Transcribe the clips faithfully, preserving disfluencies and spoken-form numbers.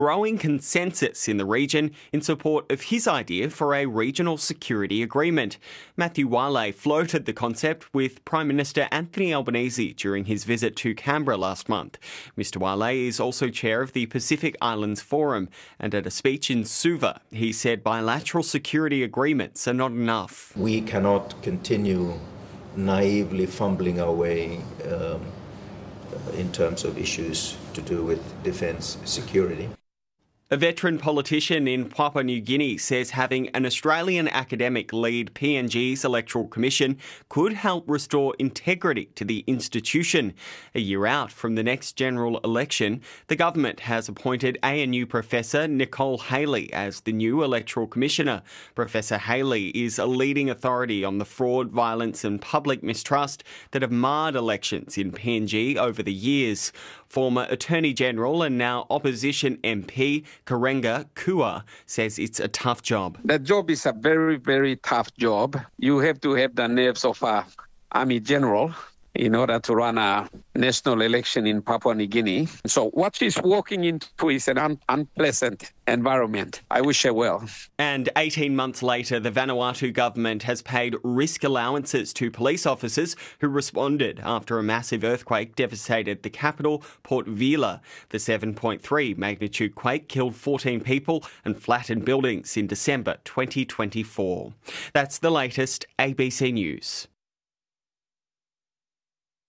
growing consensus in the region in support of his idea for a regional security agreement. Matthew Wale floated the concept with Prime Minister Anthony Albanese during his visit to Canberra last month. Mister Wale is also chair of the Pacific Islands Forum, and at a speech in Suva, he said bilateral security agreements are not enough. We cannot continue naively fumbling our way um, in terms of issues to do with defence security. A veteran politician in Papua New Guinea says having an Australian academic lead P N G's Electoral Commission could help restore integrity to the institution. A year out from the next general election, the government has appointed A N U professor Nicole Haley as the new Electoral Commissioner. Professor Haley is a leading authority on the fraud, violence and public mistrust that have marred elections in P N G over the years. Former Attorney General and now opposition M P Karenga Kua says it's a tough job. The job is a very, very tough job. You have to have the nerves of an army general in order to run a national election in Papua New Guinea. So what she's walking into is an un- unpleasant environment. I wish her well. And eighteen months later, the Vanuatu government has paid risk allowances to police officers who responded after a massive earthquake devastated the capital, Port Vila. The seven point three magnitude quake killed fourteen people and flattened buildings in December twenty twenty-four. That's the latest A B C News.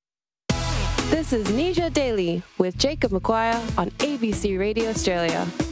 This is Nija Daily with Jacob McGuire on A B C Radio Australia.